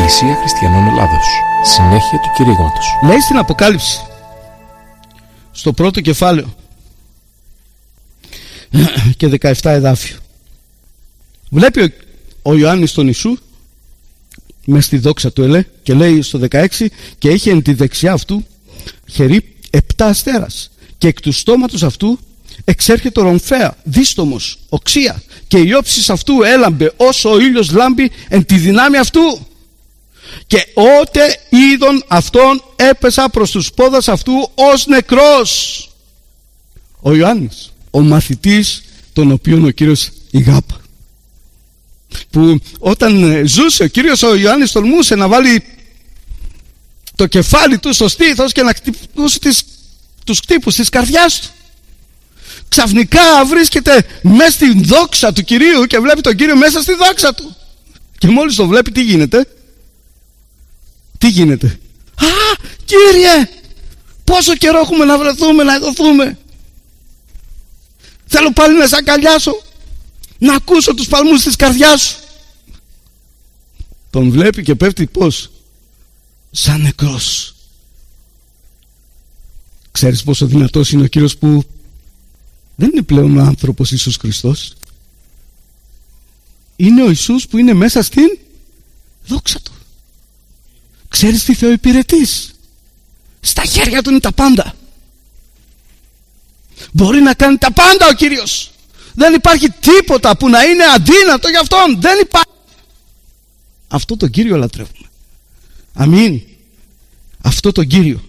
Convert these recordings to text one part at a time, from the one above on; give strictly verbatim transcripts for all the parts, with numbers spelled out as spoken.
Εκκλησία Χριστιανών Ελλάδος. Συνέχεια του κηρύγματος. Λέει στην Αποκάλυψη, στο πρώτο κεφάλαιο και δεκαεπτά εδάφιο, βλέπει ο, ο Ιωάννης τον Ιησού μες στη δόξα του ελέ και λέει στο δεκαέξι, και είχε εν τη δεξιά αυτού χερί επτά αστέρας και εκ του στόματος αυτού εξέρχεται ρομφαία, δίστομος, οξία, και η όψις αυτού έλαμπε όσο ο ήλιος λάμπει εν τη δυνάμει αυτού. Και ότε είδον αυτόν έπεσα προς τους πόδας αυτού ως νεκρός. Ο Ιωάννης, ο μαθητής τον οποίον ο Κύριος ηγάπα, που όταν ζούσε ο Κύριος, ο Ιωάννης τολμούσε να βάλει το κεφάλι του στο στήθος και να χτυπούσε τις, τους χτύπους της καρδιάς του. Ξαφνικά βρίσκεται μέσα στη δόξα του Κυρίου και βλέπει τον Κύριο μέσα στη δόξα του. Και μόλις το βλέπει, τι γίνεται? Τι γίνεται? Α, Κύριε, πόσο καιρό έχουμε να βρεθούμε, να ειδωθούμε. Θέλω πάλι να σε αγκαλιάσω, να ακούσω τους παλμούς της καρδιάς σου. Τον βλέπει και πέφτει πώς? Σαν νεκρός. Ξέρεις πόσο δυνατός είναι ο Κύριος, που δεν είναι πλέον ο άνθρωπος Ιησούς Χριστός. Είναι ο Ιησούς που είναι μέσα στην δόξα του. Ξέρεις τι Θεό υπηρετείς? Στα χέρια του είναι τα πάντα. Μπορεί να κάνει τα πάντα ο Κύριος. Δεν υπάρχει τίποτα που να είναι αδύνατο για Αυτόν. Δεν υπάρχει. Αυτό τον Κύριο λατρεύουμε. Αμήν. Αυτό τον Κύριο.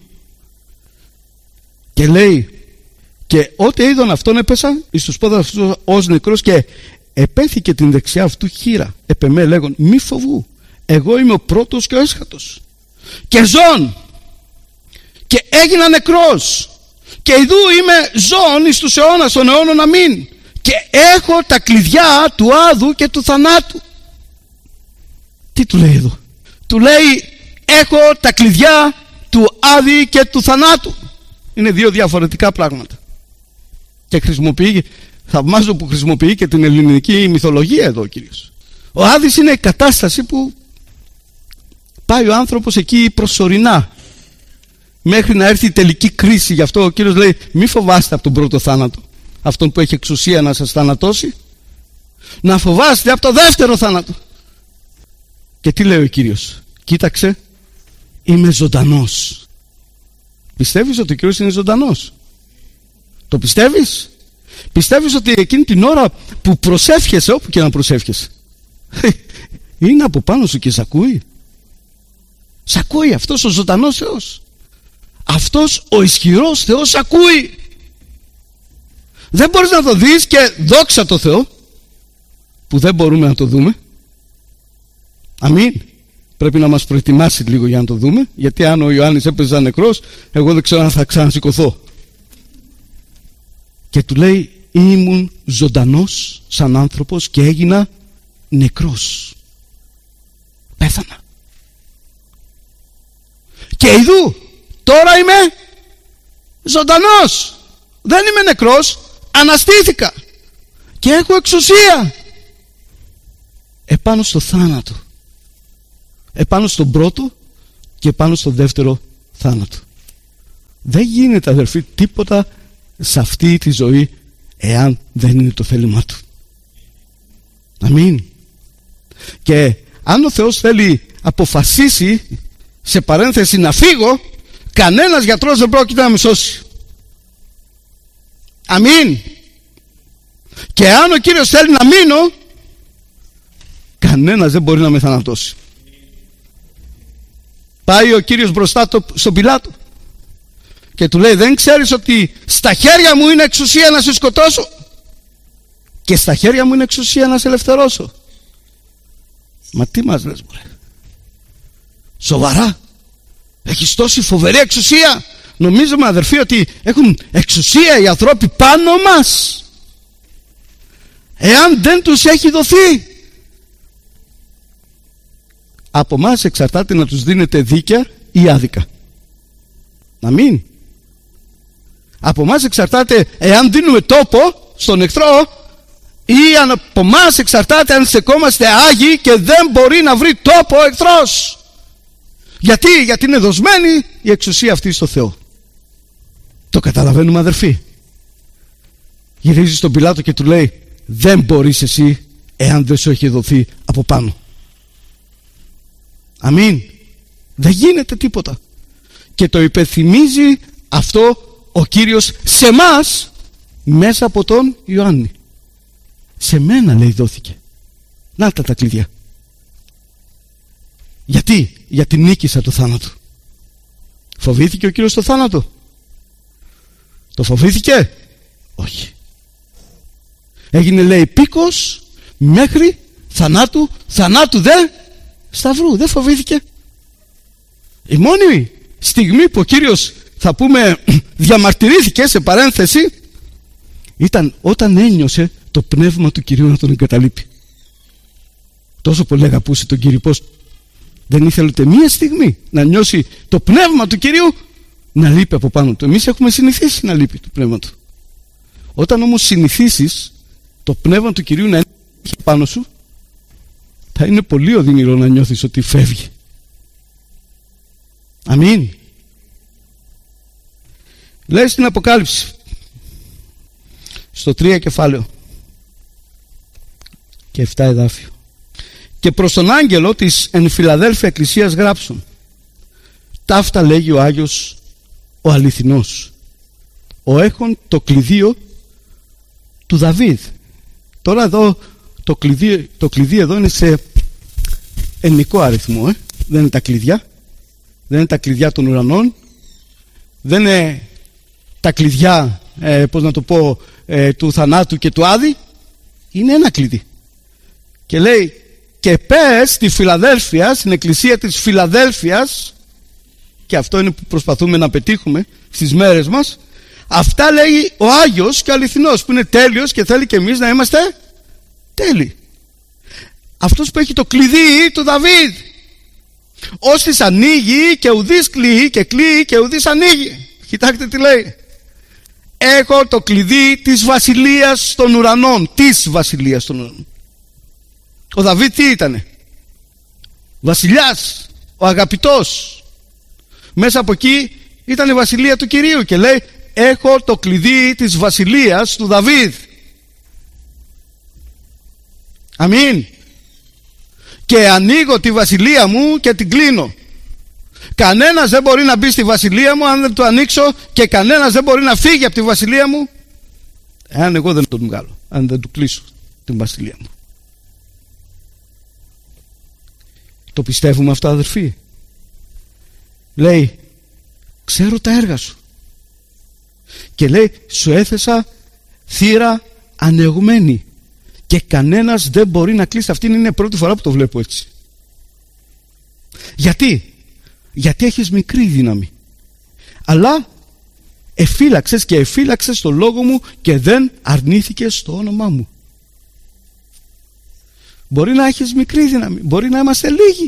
Και λέει, και ότε είδον αυτόν έπεσα εις τους πόδας αυτού ως νεκρός και επέθηκε την δεξιά αυτού χείρα επ' εμέ λέγον, μη φοβού, εγώ είμαι ο πρώτος και ο έσχατος και ζών, και έγινα νεκρός και ιδού είμαι ζών εις τους αιώνας των αιώνων, αμήν, και έχω τα κλειδιά του άδου και του θανάτου. Τι του λέει εδώ? Του λέει, έχω τα κλειδιά του άδη και του θανάτου. Είναι δύο διαφορετικά πράγματα. Και χρησιμοποιεί, θαυμάζω που χρησιμοποιεί και την ελληνική μυθολογία εδώ ο Κύριος. Ο Άδης είναι η κατάσταση που πάει ο άνθρωπος εκεί προσωρινά, μέχρι να έρθει η τελική κρίση. Γι' αυτό ο Κύριος λέει, μη φοβάστε από τον πρώτο θάνατο, αυτόν που έχει εξουσία να σας θανατώσει, να φοβάστε από το δεύτερο θάνατο. Και τι λέει ο Κύριος? Κοίταξε, είμαι ζωντανός. Πιστεύεις ότι ο Κύριος είναι ζωντανός? Το πιστεύεις? Πιστεύεις ότι εκείνη την ώρα που προσεύχεσαι, όπου και να προσεύχεσαι, είναι από πάνω σου και σ' ακούει? Σ' ακούει αυτός ο ζωντανός Θεός. Αυτός ο ισχυρός Θεός σ' ακούει. Δεν μπορείς να το δεις, και δόξα τω Θεώ που δεν μπορούμε να το δούμε. Αμήν. Πρέπει να μας προετοιμάσει λίγο για να το δούμε, γιατί αν ο Ιωάννης έπαιζε νεκρός, εγώ δεν ξέρω αν θα ξανασηκωθώ. Και του λέει, ήμουν ζωντανός σαν άνθρωπος και έγινα νεκρός. Πέθανα. Και ειδού τώρα είμαι ζωντανός. Δεν είμαι νεκρός, αναστήθηκα και έχω εξουσία επάνω στο θάνατο, επάνω στον πρώτο και επάνω στο δεύτερο θάνατο. Δεν γίνεται, αδερφοί, τίποτα σε αυτή τη ζωή εάν δεν είναι το θέλημά του. Αμήν. Και αν ο Θεός θέλει αποφασίσει, σε παρένθεση, να φύγω, κανένας γιατρός δεν πρόκειται να με σώσει. Αμήν. Και αν ο Κύριος θέλει να μείνω, κανένας δεν μπορεί να με θανατώσει. Πάει ο Κύριος μπροστά το, στον Πιλάτο και του λέει, δεν ξέρεις ότι στα χέρια μου είναι εξουσία να σε σκοτώσω και στα χέρια μου είναι εξουσία να σε ελευθερώσω? Μα τι μας λες, μωρέ? Σοβαρά? Έχεις τόση φοβερή εξουσία? Νομίζουμε, αδερφοί, ότι έχουν εξουσία οι ανθρώποι πάνω μας, εάν δεν τους έχει δοθεί? Από μας εξαρτάται να τους δίνετε δίκαια ή άδικα. Αμήν. Από μας εξαρτάται εάν δίνουμε τόπο στον εχθρό, ή από μας εξαρτάται αν στεκόμαστε άγιοι και δεν μπορεί να βρει τόπο ο εχθρός. Γιατί, γιατί είναι δοσμένη η εξουσία αυτή στο Θεό. Το καταλαβαίνουμε, αδερφοί? Γυρίζει στον Πιλάτο και του λέει: δεν μπορείς εσύ εάν δεν σου έχει δοθεί από πάνω. Αμήν. Δεν γίνεται τίποτα. Και το υπενθυμίζει αυτό ο Κύριος σε μας μέσα από τον Ιωάννη. Σε μένα, λέει, δόθηκε. Να τα τα κλειδιά. Γιατί? Γιατί νίκησα το θάνατο. Φοβήθηκε ο Κύριος το θάνατο? Το φοβήθηκε? Όχι. Έγινε, λέει, πίκος μέχρι θανάτου, θανάτου δε σταυρού. Δεν φοβήθηκε. Η μόνη στιγμή που ο Κύριος, θα πούμε, διαμαρτυρήθηκε, σε παρένθεση, ήταν όταν ένιωσε το πνεύμα του Κυρίου να τον εγκαταλείπει. Τόσο πολύ αγαπούσε τον Κύριο, πως δεν ήθελε ούτε μία στιγμή να νιώσει το πνεύμα του Κυρίου να λείπει από πάνω του. Εμείς έχουμε συνηθίσει να λείπει το πνεύμα του. Όταν όμως συνηθίσεις το πνεύμα του Κυρίου να είναι πάνω σου, θα είναι πολύ οδυνηρό να νιώθεις ότι φεύγει. Αμήν. Λέει στην Αποκάλυψη, στο τρία κεφάλαιο και επτά εδάφιο: και προς τον άγγελο της εν Φιλαδέλφια εκκλησίας γράψουν, ταύτα λέγει ο Άγιος ο αληθινός, ο έχων το κλειδίο του Δαβίδ. Τώρα εδώ το κλειδί, το κλειδί εδώ είναι σε ελληνικό αριθμό, ε? Δεν είναι τα κλειδιά, δεν είναι τα κλειδιά των ουρανών, δεν είναι τα κλειδιά, ε, πώς να το πω, ε, του θανάτου και του Άδη. Είναι ένα κλειδί. Και λέει, και πες στη Φιλαδέλφια, στην εκκλησία της Φιλαδέλφειας, και αυτό είναι που προσπαθούμε να πετύχουμε στις μέρες μας, αυτά λέει ο Άγιος και αληθινός, που είναι τέλειος και θέλει και εμείς να είμαστε τέλειοι. Αυτός που έχει το κλειδί του Δαβίδ, ώστις ανοίγει και ουδής κλείει, και κλείει και ουδής ανοίγει. Κοιτάξτε τι λέει: έχω το κλειδί της βασιλείας των ουρανών. Της βασιλείας των ουρανών. Ο Δαβίδ τι ήτανε? Βασιλιάς, ο αγαπητός. Μέσα από εκεί ήταν η βασιλεία του Κυρίου και λέει, έχω το κλειδί της βασιλείας του Δαβίδ. Αμήν. Και ανοίγω τη βασιλεία μου και την κλείνω. Κανένας δεν μπορεί να μπει στη βασιλεία μου αν δεν το ανοίξω, και κανένας δεν μπορεί να φύγει από τη βασιλεία μου εάν εγώ δεν τον βγάλω, αν δεν του κλείσω την βασιλεία μου. Το πιστεύουμε αυτό, αδερφοί? Λέει, ξέρω τα έργα σου, και λέει, σου έθεσα θύρα ανεγμένη και κανένας δεν μπορεί να κλείσει. Αυτή είναι η πρώτη φορά που το βλέπω έτσι. Γιατί? Γιατί έχεις μικρή δύναμη, αλλά εφύλαξες και εφύλαξες το λόγο μου και δεν αρνήθηκες το όνομά μου. Μπορεί να έχεις μικρή δύναμη, μπορεί να είμαστε λίγοι,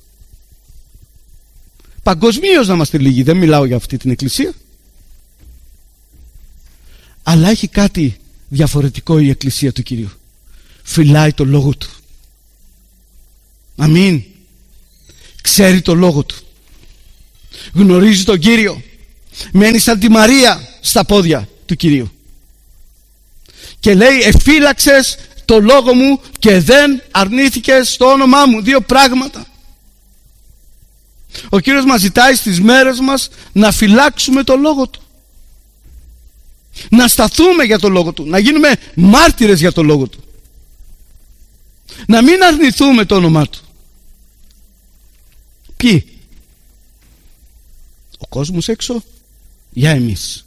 παγκοσμίως να είμαστε λίγοι, δεν μιλάω για αυτή την εκκλησία, αλλά έχει κάτι διαφορετικό η εκκλησία του Κυρίου. Φυλάει το λόγο του. Αμήν. Ξέρει το λόγο του, γνωρίζει τον Κύριο, μένει σαν τη Μαρία στα πόδια του Κυρίου και λέει, εφύλαξες το λόγο μου και δεν αρνήθηκες το όνομά μου. Δύο πράγματα. Ο Κύριος μας ζητάει στις μέρες μας να φυλάξουμε το λόγο του, να σταθούμε για το λόγο του, να γίνουμε μάρτυρες για το λόγο του, να μην αρνηθούμε το όνομά του. Ποιοι? Ο κόσμος έξω, για εμείς.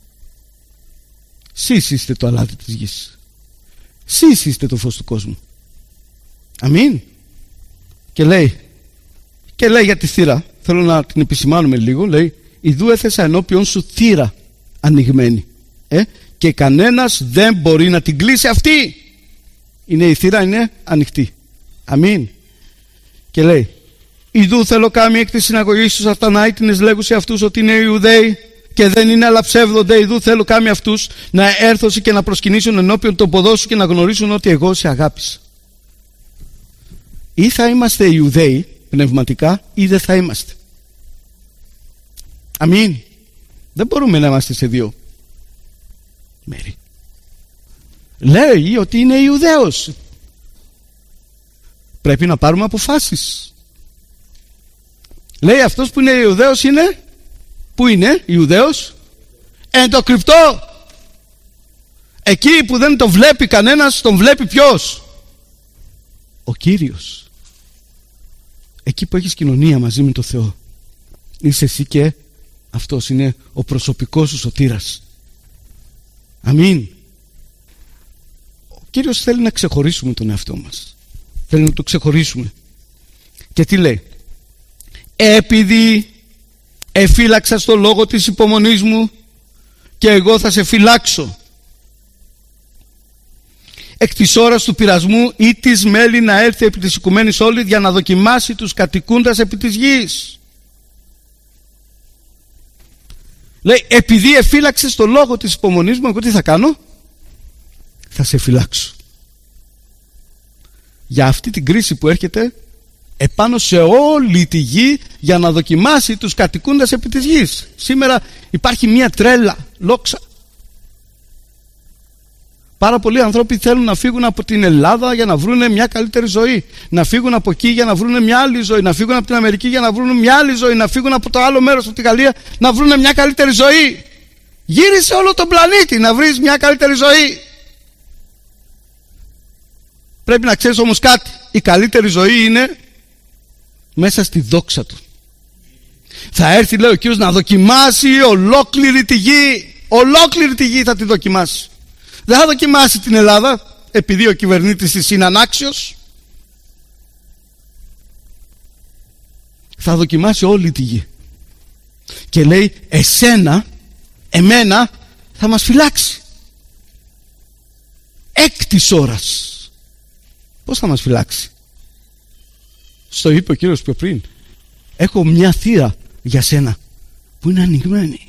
Σεις είστε το αλάτι της γης, σεις είστε το φως του κόσμου. Αμήν. Και λέει, και λέει για τη θύρα, θέλω να την επισημάνουμε λίγο. Λέει, ιδού έθεσα ενώπιον σου θύρα ανοιγμένη, ε, και κανένας δεν μπορεί να την κλείσει. Αυτή είναι η θύρα, είναι ανοιχτή. Αμήν. Και λέει, ιδού θέλω κάμει εκ της συναγωγής του Σατανάιτινες λέγουσε αυτούς ότι είναι Ιουδαίοι και δεν είναι, αλλά ψεύδονται. Ιδού θέλω κάμει αυτούς να έρθωσι και να προσκυνήσουν ενώπιον των ποδών σου και να γνωρίσουν ότι εγώ σε αγάπησα. Ή θα είμαστε Ιουδαίοι πνευματικά ή δεν θα είμαστε. Αμήν. Δεν μπορούμε να είμαστε σε δύο μέρη. Λέει ότι είναι Ιουδαίος. Πρέπει να πάρουμε αποφάσεις. Λέει αυτός που είναι Ιουδαίος είναι, πού είναι Ιουδαίος? Εν το κρυπτό. Εκεί που δεν το βλέπει κανένας, τον βλέπει ποιος? Ο Κύριος. Εκεί που έχεις κοινωνία μαζί με το Θεό, είσαι εσύ και αυτός είναι ο προσωπικός σου σωτήρας. Αμήν. Ο Κύριος θέλει να ξεχωρίσουμε τον εαυτό μας. Θέλει να το ξεχωρίσουμε. Και τι λέει? Επειδή εφύλαξα στο λόγο της υπομονής μου, και εγώ θα σε φυλάξω. Εκ της ώρας του πειρασμού ή της μέλη να έρθει επί της οικουμένης όλη, για να δοκιμάσει τους κατοικούντας επί της γης. Λέει, επειδή εφύλαξες το λόγο της υπομονής μου, εγώ τι θα κάνω? Θα σε φυλάξω. Για αυτή την κρίση που έρχεται επάνω σε όλη τη γη, για να δοκιμάσει τους κατοικούντας επί της γης. Σήμερα υπάρχει μια τρέλα, λόξα. Πάρα πολλοί άνθρωποι θέλουν να φύγουν από την Ελλάδα για να βρουν μια καλύτερη ζωή. Να φύγουν από εκεί για να βρουν μια άλλη ζωή. Να φύγουν από την Αμερική για να βρουν μια άλλη ζωή. Να φύγουν από το άλλο μέρος, από τη Γαλλία, να βρουν μια καλύτερη ζωή. Γύρισε όλο τον πλανήτη να βρεις μια καλύτερη ζωή. Πρέπει να ξέρεις όμως κάτι. Η καλύτερη ζωή είναι μέσα στη δόξα του. Θα έρθει, λέει ο Κύριος, να δοκιμάσει ολόκληρη τη γη. Ολόκληρη τη γη θα τη δοκιμάσει. Δεν θα δοκιμάσει την Ελλάδα επειδή ο κυβερνήτης της είναι ανάξιος. Θα δοκιμάσει όλη τη γη. Και λέει, εσένα, εμένα θα μας φυλάξει. Εκ της ώρας. Πώς θα μας φυλάξει? Στο είπε ο Κύριος πιο πριν. Έχω μια θύρα για σένα που είναι ανοιγμένη.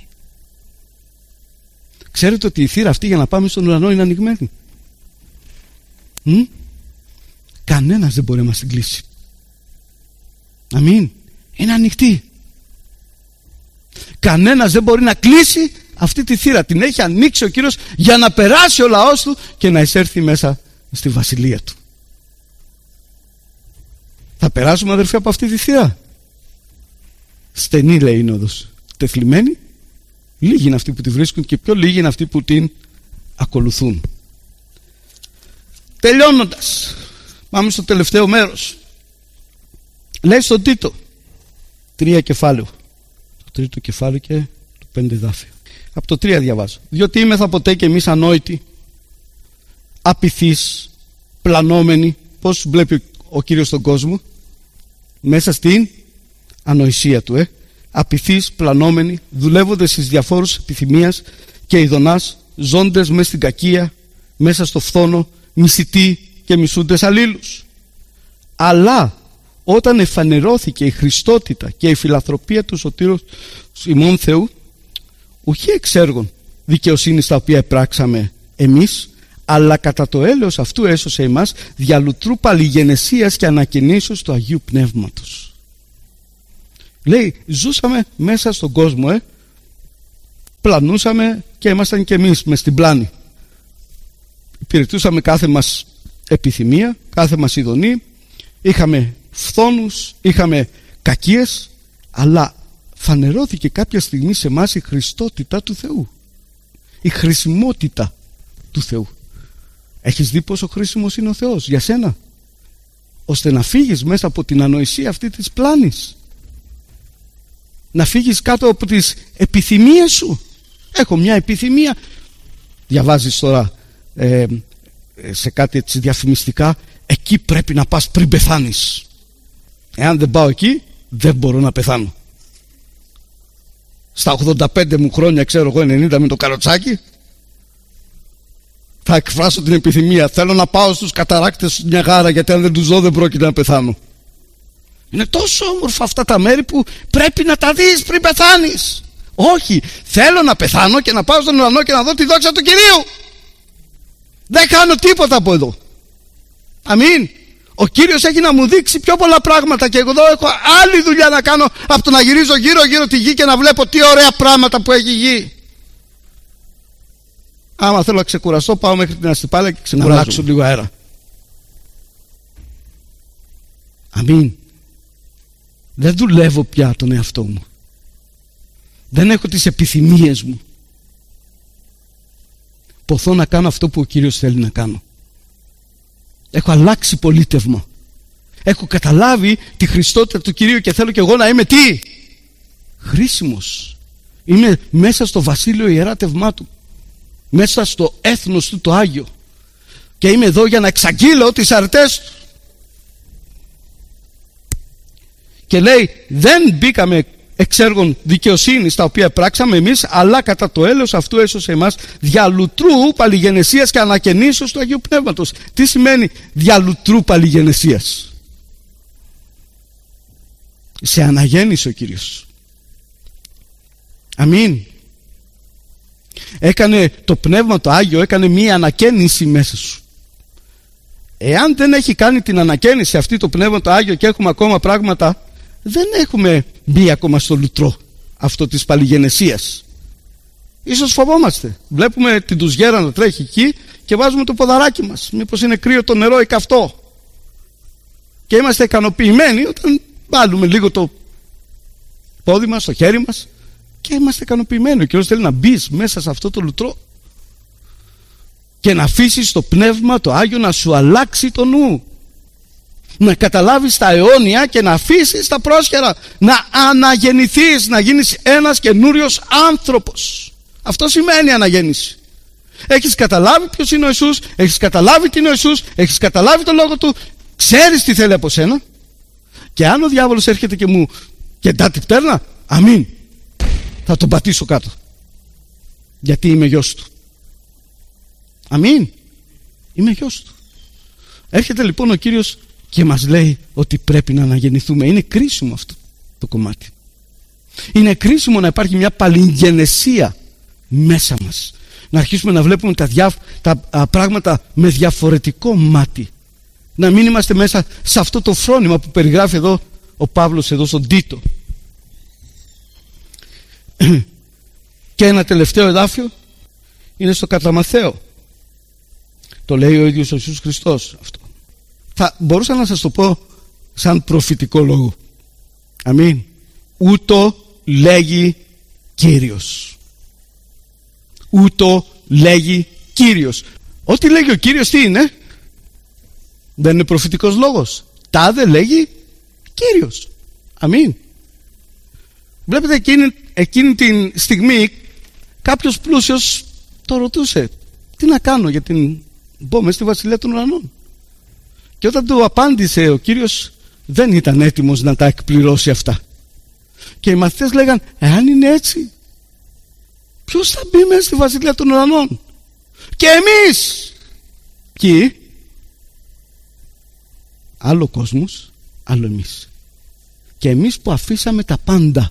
Ξέρετε ότι η θύρα αυτή για να πάμε στον ουρανό είναι ανοιγμένη? Μ? Κανένας δεν μπορεί να μας την κλείσει. Αμήν. Είναι ανοιχτή. Κανένας δεν μπορεί να κλείσει αυτή τη θύρα. Την έχει ανοίξει ο Κύριος για να περάσει ο λαός του και να εισέρθει μέσα στη βασιλεία του. Θα περάσουμε, αδερφοί, από αυτή τη θύρα? Στενή, λέει, είναι όδος. Τεθλιμμένη. Λίγοι είναι αυτοί που τη βρίσκουν και πιο λίγοι είναι αυτοί που την ακολουθούν. Τελειώνοντας, πάμε στο τελευταίο μέρος. Λέει στον Τίτο, τρία κεφάλαιο. Το τρίτο κεφάλαιο και το πέντε δάφιο. Από το τρία διαβάζω. Διότι είμεθα ποτέ και εμείς ανόητοι, απειθείς, πλανόμενοι. Πώς βλέπει ο Κύριος τον κόσμο? Μέσα στην ανοησία του, ε. Απειθείς, πλανόμενοι, δουλεύοντες στις διαφόρους επιθυμίας και ειδονάς, ζώντες μες στην κακία, μέσα στο φθόνο, μισητοί και μισούντες αλλήλους. Αλλά όταν εφανερώθηκε η χριστότητα και η φιλανθρωπία του σωτήρου ημών Θεού, ουχή εξ έργων δικαιοσύνης τα οποία επράξαμε εμείς, αλλά κατά το έλεος αυτού έσωσε εμάς δια λουτρού παλιγενεσίας και ανακαινήσεως του Αγίου Πνεύματος. Λέει, ζούσαμε μέσα στον κόσμο, ε. πλανούσαμε και ήμασταν και εμείς μες στην πλάνη. Υπηρετούσαμε κάθε μας επιθυμία, κάθε μας ειδονή. Είχαμε φθόνους, είχαμε κακίες, αλλά φανερώθηκε κάποια στιγμή σε εμάς η χριστότητα του Θεού, η χρησιμότητα του Θεού. Έχεις δει πόσο χρήσιμος είναι ο Θεός για σένα, ώστε να φύγεις μέσα από την ανοησία αυτή της πλάνης, να φύγεις κάτω από τις επιθυμίες σου. Έχω μια επιθυμία. Διαβάζεις τώρα ε, σε κάτι έτσι διαφημιστικά, εκεί πρέπει να πας πριν πεθάνεις. Εάν δεν πάω εκεί, δεν μπορώ να πεθάνω. Στα ογδόντα πέντε μου χρόνια, ξέρω εγώ, ενενήντα, με το καροτσάκι, θα εκφράσω την επιθυμία. Θέλω να πάω στους καταράκτες μια γάρα, γιατί αν δεν τους δω δεν πρόκειται να πεθάνω. Είναι τόσο όμορφα αυτά τα μέρη που πρέπει να τα δεις πριν πεθάνεις. Όχι, θέλω να πεθάνω και να πάω στον ουρανό και να δω τη δόξα του Κυρίου. Δεν κάνω τίποτα από εδώ. Αμήν. Ο Κύριος έχει να μου δείξει πιο πολλά πράγματα και εγώ εδώ έχω άλλη δουλειά να κάνω από το να γυρίζω γύρω γύρω τη γη και να βλέπω τι ωραία πράγματα που έχει η γη. Άμα θέλω να ξεκουραστώ, πάω μέχρι την Αστυπάλαια και ξεκουράζω. Να αλλάξω λίγο αέρα. Αμήν. Δεν δουλεύω πια τον εαυτό μου. Δεν έχω τις επιθυμίες μου. Ποθώ να κάνω αυτό που ο Κύριος θέλει να κάνω. Έχω αλλάξει πολίτευμα. Έχω καταλάβει τη χριστότητα του Κυρίου και θέλω και εγώ να είμαι τι? Χρήσιμος. Είμαι μέσα στο βασίλειο ιεράτευμά του. Μέσα στο έθνος του το Άγιο. Και είμαι εδώ για να εξαγγείλω τις αρετές του. Και λέει, δεν μπήκαμε εξ έργων δικαιοσύνης τα οποία πράξαμε εμείς, αλλά κατά το έλεος αυτού έσωσε εμάς διαλουτρού παλιγενεσίας και ανακαινήσεως του Αγίου Πνεύματος. Τι σημαίνει διαλουτρού παλιγενεσίας? Σε αναγέννησε ο Κύριος. Αμήν. Έκανε το Πνεύμα το Άγιο, έκανε μία ανακαίνιση μέσα σου. Εάν δεν έχει κάνει την ανακαίνιση αυτή το Πνεύμα το Άγιο και έχουμε ακόμα πράγματα, δεν έχουμε μπει ακόμα στο λουτρό αυτό της παλιγενεσίας. Ίσως φοβόμαστε. Βλέπουμε την τουζιέρα να τρέχει εκεί και βάζουμε το ποδαράκι μας. Μήπως είναι κρύο το νερό ή καυτό. Και είμαστε ικανοποιημένοι όταν βάλουμε λίγο το πόδι μας, το χέρι μας και είμαστε ικανοποιημένοι. Ο Κύριος θέλει να μπεις μέσα σε αυτό το λουτρό και να αφήσεις το Πνεύμα το Άγιο να σου αλλάξει το νου. Να καταλάβεις τα αιώνια και να αφήσεις τα πρόσχερα. Να αναγεννηθείς, να γίνεις ένας καινούριος άνθρωπος. Αυτό σημαίνει αναγέννηση. Έχεις καταλάβει ποιος είναι ο Ιησούς, έχεις καταλάβει τι είναι ο Ιησούς, έχεις καταλάβει το λόγο του, ξέρεις τι θέλει από σένα. Και αν ο διάβολος έρχεται και μου κεντά την πτέρνα, αμήν, θα τον πατήσω κάτω. Γιατί είμαι γιος του. Αμήν. Είμαι γιος του. Έρχεται λοιπόν ο Κύριος και μας λέει ότι πρέπει να αναγεννηθούμε. Είναι κρίσιμο αυτό το κομμάτι. Είναι κρίσιμο να υπάρχει μια παλιγενεσία μέσα μας. Να αρχίσουμε να βλέπουμε τα, διά, τα α, πράγματα με διαφορετικό μάτι. Να μην είμαστε μέσα σε αυτό το φρόνημα που περιγράφει εδώ ο Παύλος εδώ στον Τίτο. Και ένα τελευταίο εδάφιο είναι στο κατά Μαθαίο. Το λέει ο ίδιος ο Ιησούς Χριστός αυτό. Θα μπορούσα να σας το πω σαν προφητικό λόγο. Αμήν. Ούτω λέγει Κύριος. Ούτω λέγει Κύριος. Ό,τι λέγει ο Κύριος τι είναι? Δεν είναι προφητικός λόγος. Τάδε λέγει Κύριος. Αμήν. Βλέπετε εκείνη, εκείνη την στιγμή κάποιος πλούσιος το ρωτούσε, τι να κάνω για την μπω μες στη Βασιλεία των Ουρανών. Και όταν του απάντησε ο Κύριος, δεν ήταν έτοιμος να τα εκπληρώσει αυτά. Και οι μαθητές λέγαν, εάν είναι έτσι, ποιος θα μπει μέσα στη Βασιλεία των Ουρανών? Και εμείς. Κι άλλο κόσμος, άλλο εμείς. Και εμείς που αφήσαμε τα πάντα.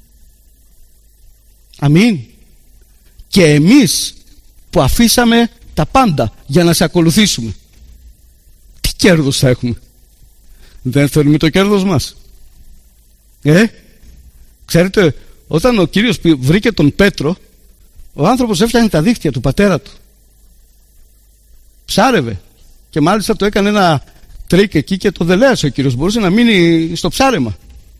Αμήν. Και εμείς που αφήσαμε τα πάντα για να σε ακολουθήσουμε. Τι κέρδος θα έχουμε? Δεν θέλουμε το κέρδος μας? Ε, ξέρετε, όταν ο Κύριος βρήκε τον Πέτρο, ο άνθρωπος έφτιαχνε τα δίχτυα του πατέρα του. Ψάρευε. Και μάλιστα το έκανε ένα τρίκ εκεί και το δελέασε ο Κύριος. Μπορούσε να μείνει στο ψάρεμα.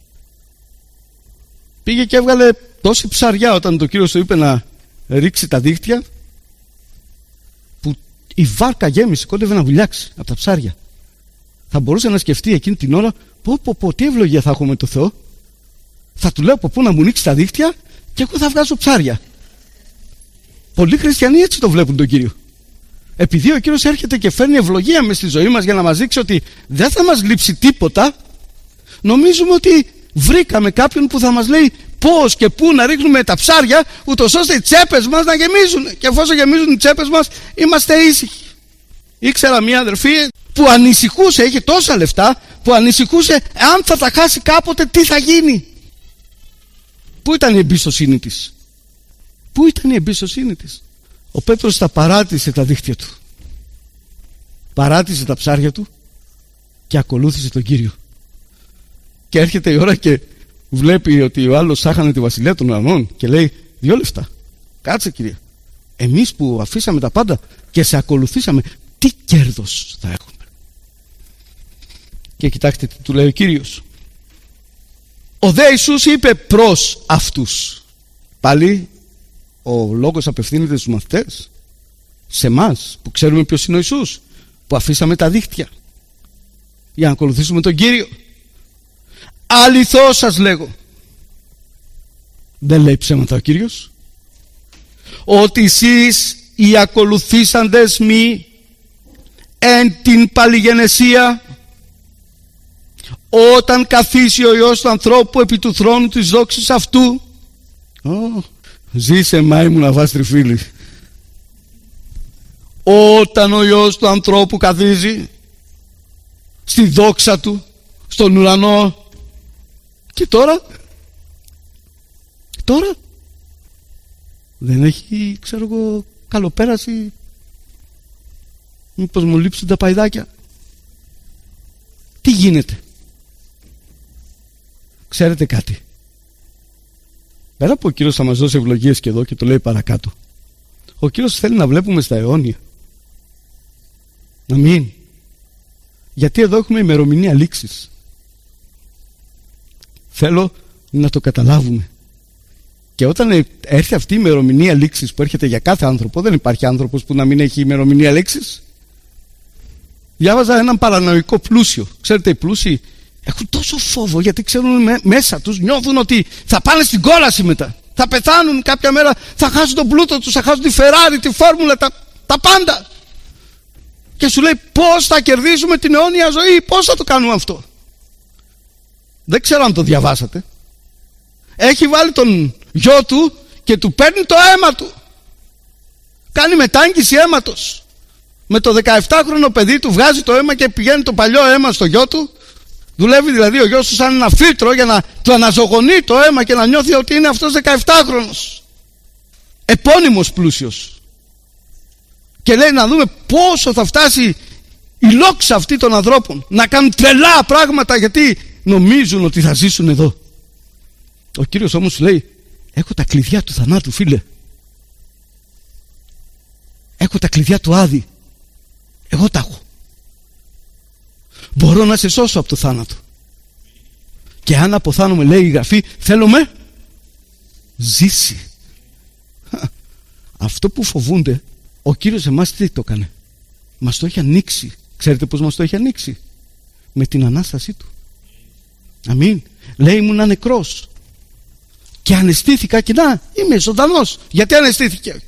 Πήγε και έβγαλε τόση ψαριά όταν το Κύριος του είπε να ρίξει τα δίχτυα, που η βάρκα γέμισε, κόντευε να βουλιάξει από τα ψάρια. Θα μπορούσε να σκεφτεί εκείνη την ώρα, πω πω πω, τι ευλογία θα έχουμε το Θεό. Θα του λέω από πού να μου ρίξει τα δίχτυα και εγώ θα βγάζω ψάρια. Πολλοί χριστιανοί έτσι το βλέπουν τον Κύριο. Επειδή ο Κύριος έρχεται και φέρνει ευλογία μες στη ζωή μας για να μας δείξει ότι δεν θα μας λείψει τίποτα, νομίζουμε ότι βρήκαμε κάποιον που θα μας λέει πώς και πού να ρίχνουμε τα ψάρια, ούτως ώστε οι τσέπες μας να γεμίζουν. Και εφόσον γεμίζουν οι τσέπες μας, είμαστε ήσυχοι. Ήξερα μία αδερφή που ανησυχούσε, είχε τόσα λεφτά, που ανησυχούσε αν θα τα χάσει κάποτε, τι θα γίνει. Πού ήταν η εμπιστοσύνη της? Πού ήταν η εμπιστοσύνη της? Ο Πέτρος τα παράτησε τα δίχτυα του, παράτησε τα ψάρια του και ακολούθησε τον Κύριο. Και έρχεται η ώρα και βλέπει ότι ο άλλος άχανε τη βασιλεία των ουρανών και λέει: δύο λεφτά, κάτσε Κύριε, εμείς που αφήσαμε τα πάντα και σε ακολουθήσαμε, τι κέρδος θα έχουμε? Και κοιτάξτε τι του λέει ο Κύριος. Ο δε Ιησούς είπε προς αυτούς. Πάλι ο λόγος απευθύνεται στους μαθητές, σε εμάς που ξέρουμε ποιος είναι ο Ιησούς, που αφήσαμε τα δίχτυα για να ακολουθήσουμε τον Κύριο. Αληθώς σας λέγω, δεν λέει ψέματα ο Κύριος, ότι εσείς οι ακολουθήσαντες μη εν την παλιγενεσία, όταν καθίσει ο Υιός του ανθρώπου επί του θρόνου της δόξης αυτού, oh, ζήσε μάη μου να βάζει τριφύλι, όταν ο Υιός του ανθρώπου καθίσει στη δόξα του στον ουρανό, και τώρα τώρα δεν έχει, ξέρω εγώ, καλοπέραση, μήπως μου λείψουν τα παϊδάκια? Τι γίνεται? Ξέρετε κάτι? Πέρα από ο Κύριος θα μας δώσει ευλογίες και εδώ και το λέει παρακάτω, ο Κύριος θέλει να βλέπουμε στα αιώνια. Να μην. Γιατί εδώ έχουμε ημερομηνία λήξης. Θέλω να το καταλάβουμε. Και όταν έρθει αυτή η ημερομηνία λήξης που έρχεται για κάθε άνθρωπο, δεν υπάρχει άνθρωπος που να μην έχει ημερομηνία λήξης. Διάβαζα έναν παρανοϊκό πλούσιο. Ξέρετε, οι πλούσιοι έχουν τόσο φόβο γιατί ξέρουν με, μέσα τους, νιώθουν ότι θα πάνε στην κόλαση μετά. Θα πεθάνουν κάποια μέρα, θα χάσουν τον πλούτο τους, θα χάσουν τη Φεράρι, τη φόρμουλα, τα, τα πάντα. Και σου λέει πώς θα κερδίσουμε την αιώνια ζωή, πώς θα το κάνουμε αυτό? Δεν ξέρω αν το διαβάσατε. Έχει βάλει τον γιο του και του παίρνει το αίμα του. Κάνει μετάγγιση αίματος. Με το δεκαεπτάχρονο παιδί του βγάζει το αίμα και πηγαίνει το παλιό αίμα στο γιο του. Δουλεύει δηλαδή ο γιος του σαν ένα φίλτρο για να του αναζωογονεί το αίμα και να νιώθει ότι είναι αυτός δεκαεπτάχρονος. Επώνυμος πλούσιος. Και λέει να δούμε πόσο θα φτάσει η λόξα αυτή των ανθρώπων να κάνουν τρελά πράγματα γιατί νομίζουν ότι θα ζήσουν εδώ. Ο Κύριος όμως λέει: έχω τα κλειδιά του θανάτου, φίλε. Έχω τα κλειδιά του Άδη. Εγώ τα έχω. Μπορώ να σε σώσω από το θάνατο. Και αν αποθάνομαι, λέει η Γραφή, θέλω με ζήσει. Αυτό που φοβούνται, ο Κύριος εμάς τι το έκανε? Μας το έχει ανοίξει. Ξέρετε πως μας το έχει ανοίξει? Με την Ανάστασή του. Αμήν. Λέει ήμουνα νεκρός και αναισθήθηκα και να είμαι ζωντανός. Γιατί αναισθήθηκε?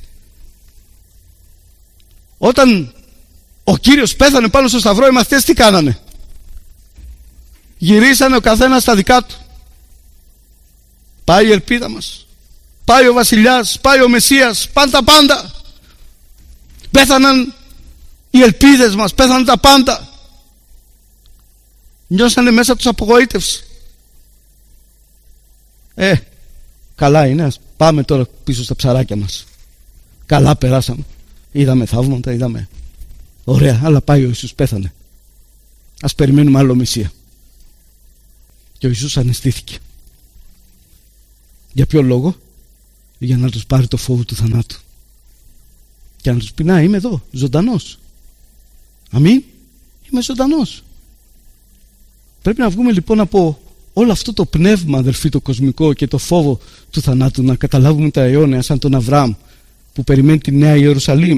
Όταν ο Κύριος πέθανε πάνω στο σταυρό, οι μαθητές τι κάνανε? Γυρίσανε ο καθένας στα δικά του. Πάει η ελπίδα μας, πάει ο βασιλιάς, πάει ο Μεσσίας, πάνε τα πάντα. Πέθαναν οι ελπίδες μας, πέθαναν τα πάντα. Νιώσανε μέσα τους απογοήτευση. Ε, καλά είναι, ας πάμε τώρα πίσω στα ψαράκια μας. Καλά περάσαμε. Είδαμε θαύματα, είδαμε. Ωραία, αλλά πάει ο Ιησούς, πέθανε. Ας περιμένουμε άλλο Μεσσία. Και ο Ιησούς αναισθήθηκε. Για ποιο λόγο? Για να τους πάρει το φόβο του θανάτου και να τους πει να είμαι εδώ ζωντανός. Αμήν. Είμαι ζωντανός. Πρέπει να βγούμε λοιπόν από όλο αυτό το πνεύμα, αδελφοί, το κοσμικό και το φόβο του θανάτου, να καταλάβουμε τα αιώνια σαν τον Αβραάμ που περιμένει τη Νέα Ιερουσαλήμ.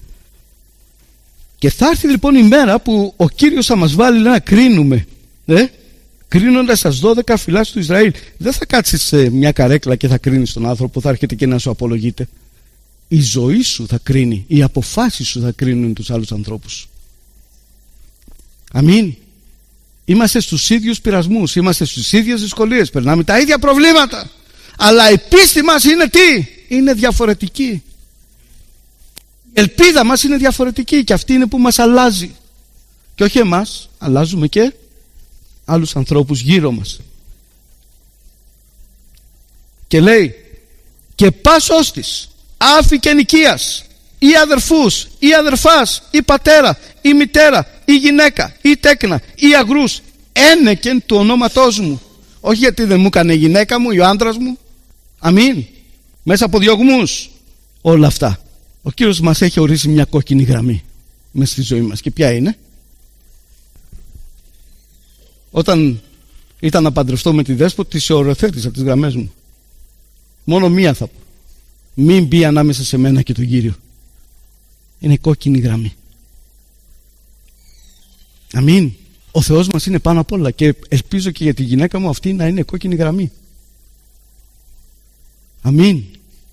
Και θα έρθει λοιπόν η μέρα που ο Κύριος θα μας βάλει να κρίνουμε, ε? κρίνοντας σας δώδεκα φυλάς του Ισραήλ. Δεν θα κάτσεις σε μια καρέκλα και θα κρίνεις τον άνθρωπο, θα έρχεται και να σου απολογείται. Η ζωή σου θα κρίνει, οι αποφάσεις σου θα κρίνουν τους άλλους ανθρώπους. Αμήν. Είμαστε στους ίδιους πειρασμούς, είμαστε στις ίδιες δυσκολίες, περνάμε τα ίδια προβλήματα, αλλά η πίστη μας είναι τι? Είναι διαφορετική. Η ελπίδα μας είναι διαφορετική και αυτή είναι που μας αλλάζει. Και όχι εμάς, αλλάζουμε και άλλους ανθρώπους γύρω μας. Και λέει και πας ώστις άφη και νοικίας ή αδερφούς ή αδερφάς ή πατέρα ή μητέρα ή γυναίκα ή τέκνα ή αγρούς ένεκεν του ονόματός μου. Όχι γιατί δεν μου έκανε η γυναίκα μου ή ο άντρας μου. Αμήν. Μέσα από διωγμούς. Όλα αυτά. Ο Κύριος μας έχει ορίσει μια κόκκινη γραμμή μέσα στη ζωή μας. Και ποια είναι? Όταν ήταν να παντρευτώ με τη Δέσπο, τις οριοθέτησα τις γραμμές μου. Μόνο μία θα πω. Μην μπει ανάμεσα σε μένα και τον Κύριο. Είναι κόκκινη γραμμή. Αμήν. Ο Θεός μας είναι πάνω απ' όλα και ελπίζω και για τη γυναίκα μου αυτή να είναι κόκκινη γραμμή. Αμήν.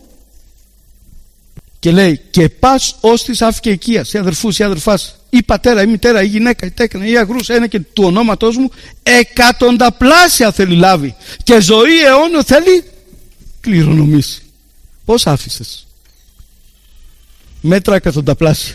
Και λέει, και πας ως της αυκαικίας, ή αδερφούς ή αδερφάς, ή πατέρα ή μητέρα ή γυναίκα ή τέκνα ή αγρούς ένα και του ονόματός μου, εκατονταπλάσια θέλει λάβει και ζωή αιώνιο θέλει κληρονομήσει. Πώς άφησες? Μέτρα εκατονταπλάσια.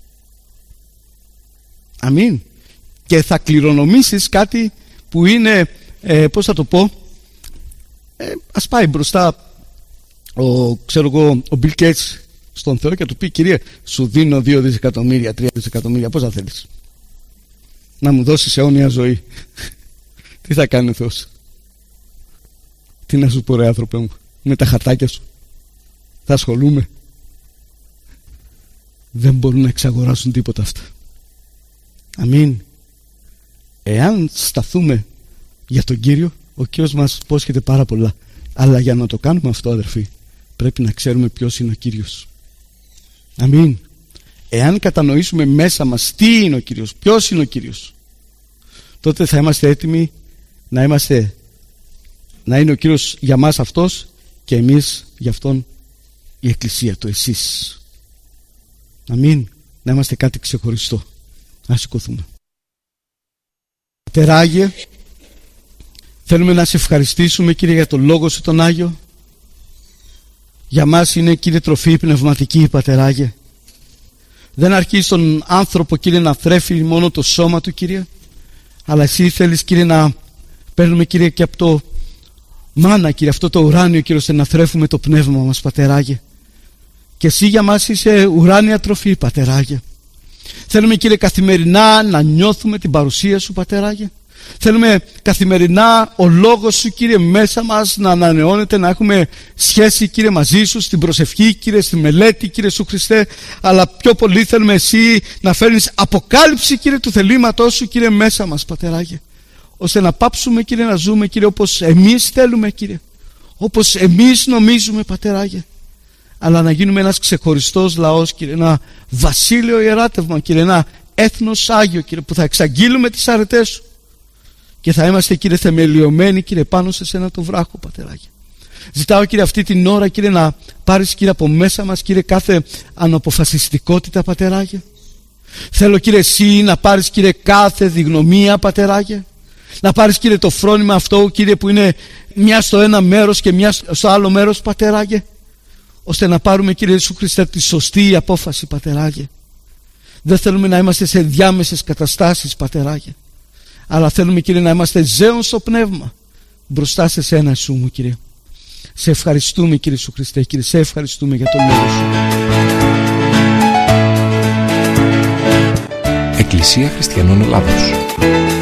Αμήν. Και θα κληρονομήσεις κάτι που είναι, ε, πώς θα το πω, ε, ας πάει μπροστά ο, ξέρω εγώ, ο Bill Gates στον Θεό και του πει, Κύριε, σου δίνω δύο δισεκατομμύρια, τρία δισεκατομμύρια, πώς θα θέλεις? Να μου δώσεις αιώνια ζωή. Τι θα κάνει ο Θεός? Τι να σου πω ρε άνθρωπε μου, με τα χαρτάκια σου θα ασχολούμαι? Δεν μπορούν να εξαγοράσουν τίποτα αυτά. Αμήν. Εάν σταθούμε για τον Κύριο, ο Κύριος μας υπόσχεται πάρα πολλά. Αλλά για να το κάνουμε αυτό, αδερφοί, πρέπει να ξέρουμε ποιος είναι ο Κύριος. Αμήν. Εάν κατανοήσουμε μέσα μας τι είναι ο Κύριος, ποιος είναι ο Κύριος, τότε θα είμαστε έτοιμοι να είμαστε, να είναι ο Κύριος για μας αυτός και εμείς για αυτόν η Εκκλησία, το εσείς. Αμήν. Να είμαστε κάτι ξεχωριστό. Ας σηκωθούμε. Τεράγε, θέλουμε να σε ευχαριστήσουμε, Κύριε, για τον Λόγο σου τον Άγιο. Για μας είναι, Κύριε, τροφή πνευματική, Πατεράγε. Δεν αρχίζει τον άνθρωπο, Κύριε, να θρέφει μόνο το σώμα του, Κύριε, αλλά εσύ θέλεις, Κύριε, να παίρνουμε, Κύριε, και από το μάνα, Κύριε, αυτό το ουράνιο, Κύριε, ώστε να θρέφουμε το πνεύμα μας, Πατεράγε. Και εσύ για μας είσαι ουράνια τροφή, Πατεράγε. Θέλουμε, Κύριε, καθημερινά να νιώθουμε την παρουσία σου, Πατεράγε. Θέλουμε καθημερινά ο Λόγος σου, Κύριε, μέσα μας να ανανεώνεται, να έχουμε σχέση, Κύριε, μαζί σου, στην προσευχή, Κύριε, στη μελέτη, Κύριε Σου Χριστέ. Αλλά πιο πολύ θέλουμε εσύ να φέρνεις αποκάλυψη, Κύριε, του θελήματός σου, Κύριε, μέσα μας, Πατεράγε. Ώστε να πάψουμε, Κύριε, να ζούμε, Κύριε, όπως εμείς θέλουμε, Κύριε, όπως εμείς νομίζουμε, Πατεράγε. Αλλά να γίνουμε ένας ξεχωριστός λαός, Κύριε, ένα βασίλειο ιεράτευμα, Κύριε, ένα έθνος Άγιο, Κύριε, που θα εξαγγείλουμε τις αρετές σου και θα είμαστε, Κύριε, θεμελιωμένοι, Κύριε, πάνω σε σένα το βράχο, Πατεράκη. Ζητάω, Κύριε, αυτή την ώρα, Κύριε, να πάρεις, Κύριε, από μέσα μας, Κύριε, κάθε αναποφασιστικότητα, Πατεράκη. Θέλω, Κύριε, εσύ να πάρεις, Κύριε, κάθε διγνωμία, Πατεράκη. Να πάρεις, Κύριε, το φρόνημα αυτό, Κύριε, που είναι μια στο ένα μέρος και μια στο άλλο μέρος, Πατεράκη, ώστε να πάρουμε, Κύριε Ιησού Χριστέ, τη σωστή απόφαση, Πατεράκη. Δεν θέλουμε να είμαστε σε διάμεσες καταστάσεις, Πατεράκη, αλλά θέλουμε, Κύριε, να είμαστε ζέων στο πνεύμα μπροστά σε σένα, Ιησού μου, Κύριε. Σε ευχαριστούμε, Κύριε Ιησού Χριστέ, Κύριε, σε ευχαριστούμε για τον λόγο σου. Εκκλησία Χριστιανών Ελλάδος.